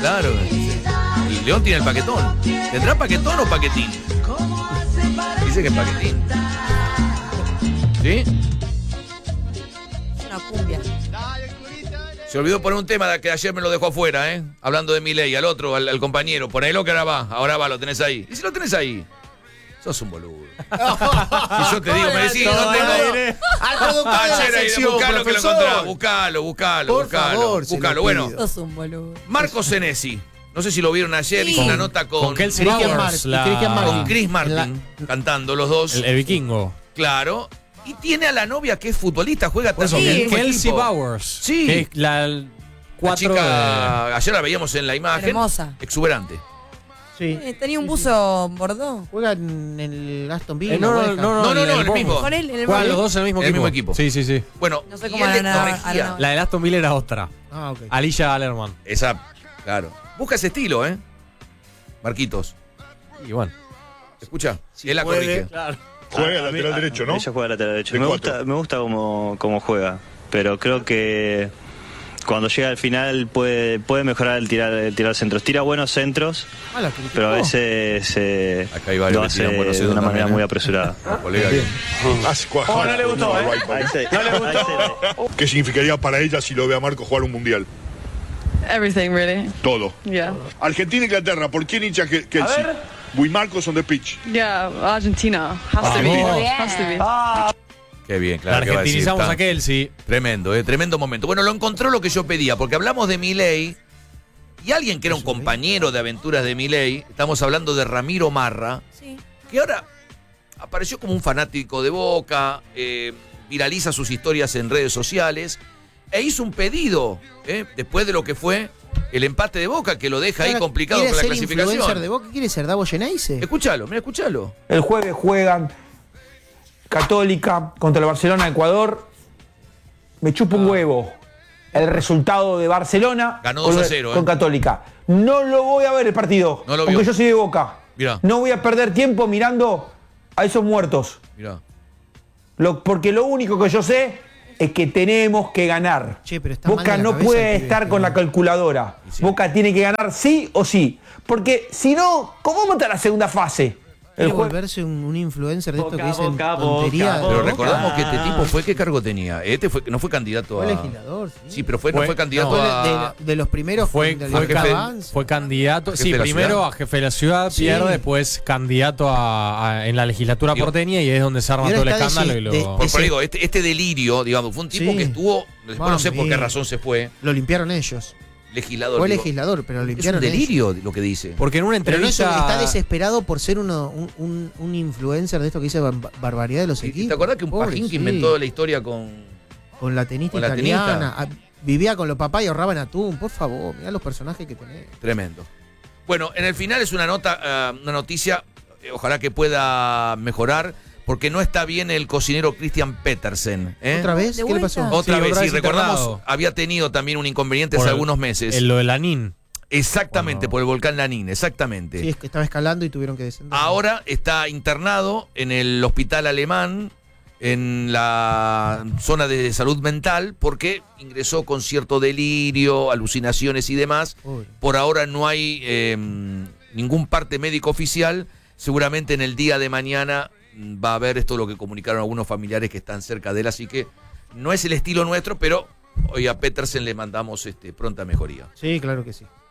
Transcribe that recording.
Claro. El León tiene el paquetón. ¿Tendrá paquetón o paquetín? Dice que es paquetín. ¿Sí? Una cumbia. Se olvidó poner un tema que ayer me lo dejó afuera, ¿eh? Hablando de Milei, al otro, al compañero. Ponelo que ahora va, lo tenés ahí. ¿Y si lo tenés ahí? Sos un boludo. Si yo te digo, me decís, no tengo... Al productor de la sección, buscalo que lo profesor. encontrás. Buscalo. Bueno, Sos un boludo. Marco Senesi. No sé si lo vieron ayer, hizo una nota con Kelsey Bowers, con Chris Martin, cantando los dos. el vikingo. Claro. Y tiene a la novia que es futbolista, juega Por eso, también en el mismo Kelsey equipo. Bowers. Sí. Que es la La 4 chica, ayer la veíamos en la imagen. Hermosa. Exuberante. Sí. Tenía un buzo bordó. Juega en el Aston Villa. No, No, el mismo. Con él en el Juegan los barrio. dos en el mismo En el equipo. mismo equipo. Sí. Bueno, No sé y cómo él le harán corregía. ahora. La del Aston Villa era otra. Ah, ok. Alicia Alerman. Esa, claro. Busca ese estilo, ¿eh? Marquitos. Y bueno. Escucha, él la corrige. Claro. Juega lateral derecho, ¿no? Ella juega lateral derecho. De Me cuatro. gusta cómo juega, pero creo que cuando llega al final puede mejorar el tirar centros. Tira buenos centros, La criticó. pero a veces Acá hay varios lo que hace tiran buenos de centros una manera también, muy ¿eh? apresurada. Colega que- No le gustó, No le gustó. ¿Qué significaría para ella si lo ve a Marco jugar un mundial? Everything, really. Todo. Yeah. Argentina e Inglaterra, ¿por quién hincha Kelsey? We Marcos on the pitch. Yeah, Argentina. Has to be. Vamos. Has to be. Qué bien, La claro. ¿qué va a decir? argentinizamos Está a Kelsey. Tremendo, tremendo momento. Bueno, lo encontró lo que yo pedía, porque hablamos de Milei y alguien que era un compañero de aventuras de Milei, estamos hablando de Ramiro Marra, Sí. que ahora apareció como un fanático de Boca, viraliza sus historias en redes sociales e hizo un pedido, después de lo que fue el empate de Boca, que lo deja ahí complicado ¿Quiere con la ser clasificación. influencer de Boca? ¿Quiere ser Davo Geneise? Escúchalo, mira, escúchalo. El jueves juegan Católica contra el Barcelona Ecuador. Me chupa un huevo el resultado de Barcelona Ganó con 2-0, con Católica. No lo voy a ver el partido, No lo porque vio. yo soy de Boca. Mirá. No voy a perder tiempo mirando a esos muertos. Mirá. Porque lo único que yo sé es que tenemos que ganar. Che, pero está mal Boca de la no cabeza puede el pibe estar este, con ¿no? la calculadora. Y sí. Boca tiene que ganar sí o sí. Porque si no, ¿cómo vamos a estar en la segunda fase? ¿Quiere El jueves. volverse un influencer de esto Boca, que dicen Boca, tonterías? Boca, Pero Boca. recordamos que este tipo fue, ¿qué cargo tenía? No fue candidato Fue a... legislador, sí. Sí, pero no fue candidato Fue a... de los primeros Fue del jefe, Avance. fue candidato. Jefe Sí, de la primero ciudad. a jefe de la ciudad, Sí. pierde, después candidato en la legislatura Digo, porteña y es donde se arma y ahora todo el está escándalo. Por ese- digo, este delirio, digamos, fue un tipo Sí. que estuvo, después no sé por qué Mami. razón se fue, Lo limpiaron ellos. legislador. Fue digo, legislador, pero lo es un limpiaron ellos. delirio lo que dice. Porque en una Pero no es un- entrevista. está desesperado por ser un influencer de esto que dice barbaridad de los ¿Y equipos. te acordás que un Pobre, pajín que sí. inventó la historia con... Con la tenista con la italiana. tenista? Vivía con los papás y ahorraba en atún. Por favor, mirá los personajes que tenés. Tremendo. Bueno, en el final es una noticia, ojalá que pueda mejorar, porque no está bien el cocinero Christian Petersen. ¿Otra vez? ¿De ¿Qué le vuelta? pasó? Otra Sí, vez, otra sí, vez recordamos, internado. había tenido también un inconveniente Por hace el- algunos meses. En lo de Lanín. Exactamente, Bueno. por el volcán Lanín, exactamente. Sí, es que estaba escalando y tuvieron que descender. Ahora está internado en el hospital alemán, en la zona de salud mental, porque ingresó con cierto delirio, alucinaciones y demás. Pobre. Por ahora no hay ningún parte médico oficial. Seguramente en el día de mañana va a haber esto lo que comunicaron algunos familiares que están cerca de él. Así que no es el estilo nuestro, pero hoy a Petersen le mandamos pronta mejoría. Sí, claro que sí.